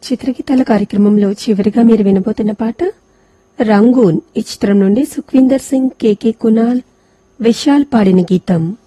చిత్రగీతాల కార్యక్రమంలో చివరిగా మీరు వినబోతున్న పాట రంగూన్ ఈ చిత్రం నుండి సుఖ్వీందర్ సింగ్, కేకే కునాల్, విశాల్ పాడిన గీతం.